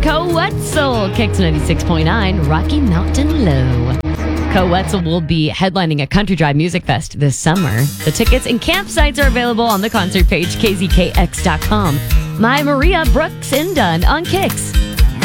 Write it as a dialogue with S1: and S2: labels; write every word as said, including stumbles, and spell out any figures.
S1: Coetzel, Kicks ninety-six point nine, Rocky Mountain Low. Coetzel will be headlining a Country Drive Music Fest this summer. The tickets and campsites are available on the concert page, k z k x dot com. My Maria Brooks and Dunn on Kicks.